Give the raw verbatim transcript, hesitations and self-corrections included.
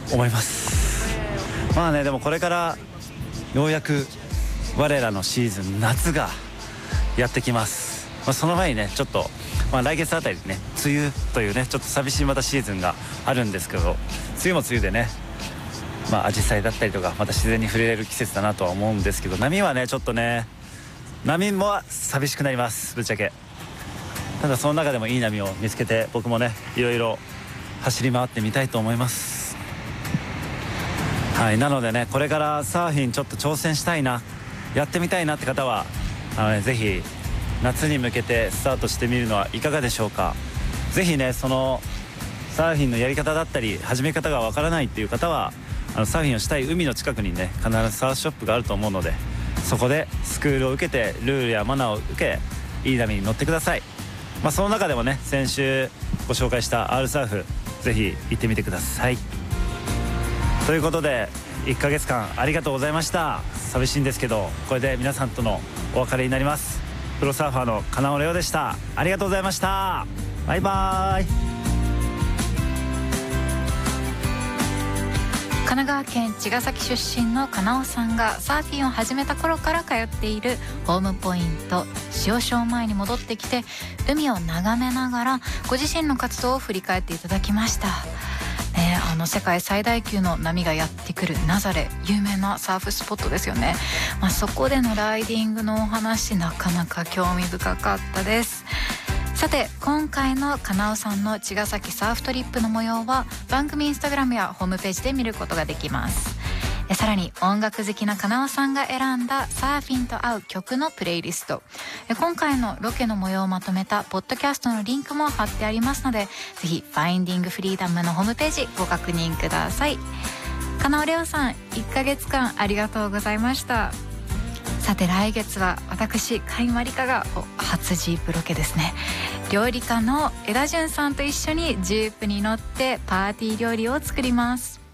思います。まあね、でもこれからようやく我らのシーズン夏がやってきます。まあ、その前にねちょっと、まあ、来月あたりね梅雨というねちょっと寂しいまたシーズンがあるんですけど、梅雨も梅雨でね、まあアジサイだったりとかまた自然に触れれる季節だなとは思うんですけど、波はねちょっとね波も寂しくなります、ぶっちゃけ。ただその中でもいい波を見つけて僕もねいろいろ走り回ってみたいと思います。はい、なのでねこれからサーフィンちょっと挑戦したいな、やってみたいなって方はあの、ね、ぜひ夏に向けてスタートしてみるのはいかがでしょうか。ぜひねそのサーフィンのやり方だったり始め方がわからないっていう方はあのサーフィンをしたい海の近くにね必ずサーフショップがあると思うので、そこでスクールを受けてルールやマナーを受けいい波に乗ってください。まあ、その中でもね先週ご紹介した R サーフぜひ行ってみてください。ということでいっかげつかんありがとうございました。寂しいんですけどこれで皆さんとのお別れになります。プロサーファーの金尾レオでした。ありがとうございました。バイバイ。 神奈川県茅ヶ崎出身の金尾さんがサーフィンを始めた頃から通っているホームポイント塩礁前に戻ってきて海を眺めながらご自身の活動を振り返っていただきました。ね、あの世界最大級の波がやってくるナザレ、有名なサーフスポットですよね。まあ、そこでのライディングのお話なかなか興味深かったです。さて今回の金尾さんの茅ヶ崎サーフトリップの模様は番組インスタグラムやホームページで見ることができます。さらに音楽好きな金尾さんが選んだサーフィンと合う曲のプレイリスト、今回のロケの模様をまとめたポッドキャストのリンクも貼ってありますので、ぜひファインディングフリーダムのホームページご確認ください。金尾レオさんいっかげつかんありがとうございました。さて来月は私カイマリカが初ジープロケですね。料理家の枝潤さんと一緒にジープに乗ってパーティー料理を作ります。